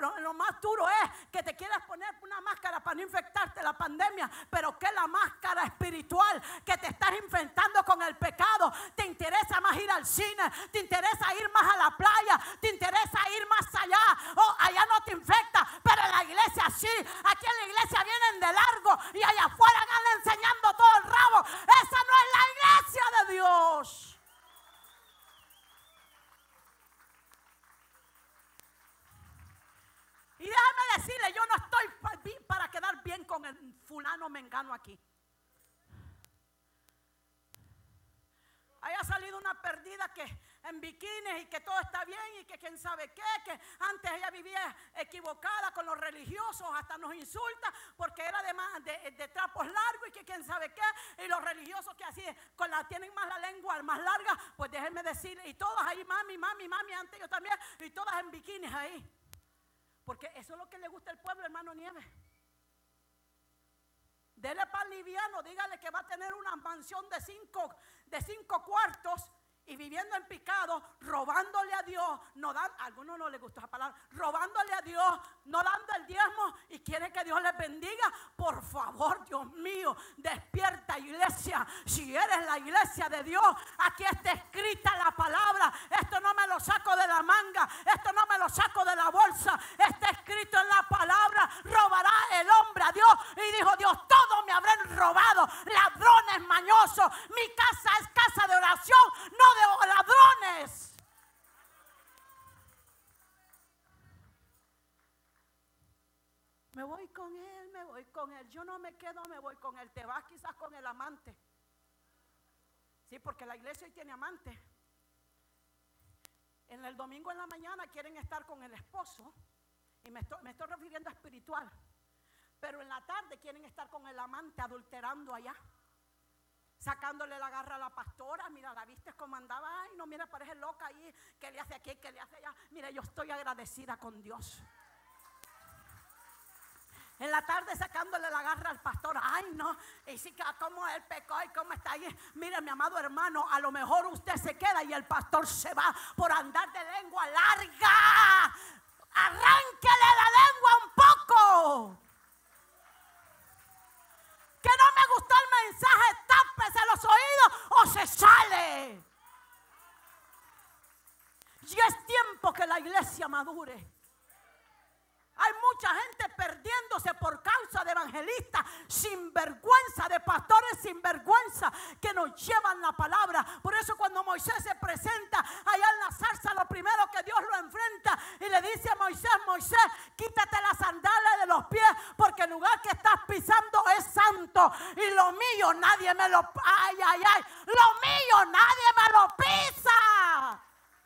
lo más duro es que te quieras poner una máscara para no infectarte la pandemia, pero que la máscara espiritual que te estás infectando con el pecado. Te interesa más ir al cine, te interesa ir más a la playa, te interesa ir más allá. Allá no te infecta, pero en la iglesia sí. Aquí en la iglesia vienen de largo y allá afuera andan enseñando todo el rabo. Esa no es la iglesia de Dios. Y déjame decirle, yo no estoy para quedar bien con el fulano mengano aquí. Haya salido una perdida que en bikinis y que todo está bien y que quién sabe qué, que antes ella vivía equivocada con los religiosos, hasta nos insulta porque era de trapos largos y que quién sabe qué, y los religiosos que así tienen más la lengua más larga, pues déjenme decirle, y todas ahí mami, antes yo también, y todas en bikinis ahí. Porque eso es lo que le gusta al pueblo, hermano Nieves. Dele pan liviano, dígale que va a tener una mansión de cinco cuartos y viviendo en picado, robándole a Dios, a algunos no les gusta esa palabra, robándole a Dios, no dando el diezmo y quiere que Dios les bendiga. Por favor, Dios mío, despierta, iglesia. Si eres la iglesia de Dios, aquí está escrita la palabra. Esto no me lo saco de la manga, esto no me lo saco de la bolsa, está escrito en la palabra. Robará el hombre a Dios, y dijo Dios, todo me habrán robado, ladrones mañosos. Mi casa es casa de oración, no de ladrones. Me voy con él, yo no me quedo, me voy con él. Te vas quizás con el amante. Sí, porque la iglesia hoy tiene amante. En el domingo en la mañana quieren estar con el esposo, y me estoy refiriendo a espiritual, pero en la tarde quieren estar con el amante adulterando allá, sacándole la garra a la pastora. Mira, la viste como andaba, ay no, mira, parece loca ahí, que le hace aquí, que le hace allá. Mira, yo estoy agradecida con Dios. En la tarde sacándole la garra al pastor, ay no, y sí, cómo él pecó y cómo está ahí. Mire, mi amado hermano, a lo mejor usted se queda y el pastor se va por andar de lengua larga. Arránquele la lengua un poco. Que no me gustó el mensaje, tápese los oídos o se sale. Ya es tiempo que la iglesia madure. Hay mucha gente perdiéndose por causa de evangelistas sin vergüenza, de pastores sin vergüenza que nos llevan la palabra. Por eso cuando Moisés se presenta allá en la zarza, lo primero que Dios lo enfrenta y le dice a Moisés, Moisés, quítate las sandalias de los pies, porque el lugar que estás pisando es santo y lo mío nadie me lo, lo mío nadie me lo pisa.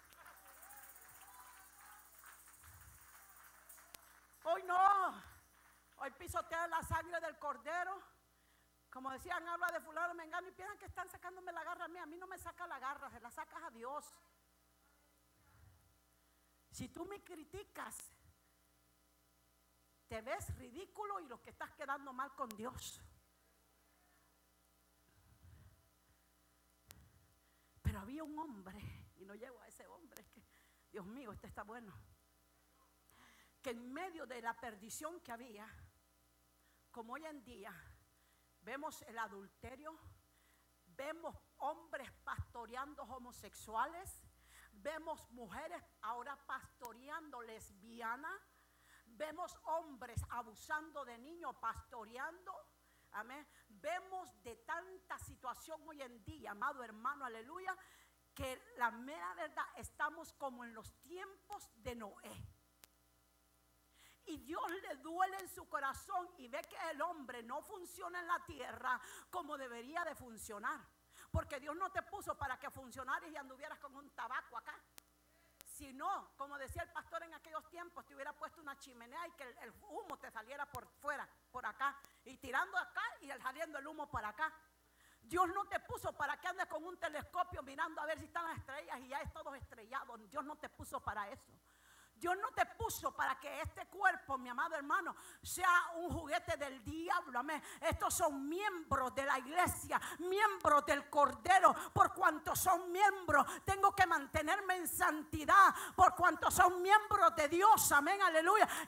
Hoy no, hoy pisotean la sangre del cordero. Como decían, habla de fulano mengano y piensan que están sacándome la garra a mí. A mí no me saca la garra, se la sacas a Dios. Si tú me criticas, te ves ridículo y lo que estás quedando mal con Dios. Pero había un hombre, y no llego a ese hombre, es que, Dios mío, este está bueno, que en medio de la perdición que había, como hoy en día vemos el adulterio, vemos hombres pastoreando homosexuales, vemos mujeres ahora pastoreando lesbianas, vemos hombres abusando de niños pastoreando, amén. Vemos de tanta situación hoy en día, amado hermano, aleluya, que la mera verdad estamos como en los tiempos de Noé. Y Dios le duele en su corazón y ve que el hombre no funciona en la tierra como debería de funcionar. Porque Dios no te puso para que funcionaras y anduvieras con un tabaco acá. Si no, como decía el pastor en aquellos tiempos, te hubiera puesto una chimenea y que el humo te saliera por fuera, por acá. Y tirando acá y saliendo el humo por acá. Dios no te puso para que andes con un telescopio mirando a ver si están las estrellas y ya es todo estrellado. Dios no te puso para eso. Dios no te puso para que este cuerpo, mi amado hermano, sea un juguete del diablo. Amén. Estos son miembros de la iglesia, miembros del Cordero. Por cuanto son miembros, tengo que mantenerme en santidad. Por cuanto son miembros de Dios. Amén, aleluya.